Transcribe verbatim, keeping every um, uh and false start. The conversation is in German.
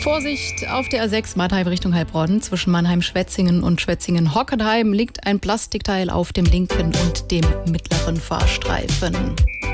Vorsicht, auf der A sechs Mannheim Richtung Heilbronn. Zwischen Mannheim-Schwetzingen und Schwetzingen-Hockenheim liegt ein Plastikteil auf dem linken und dem mittleren Fahrstreifen.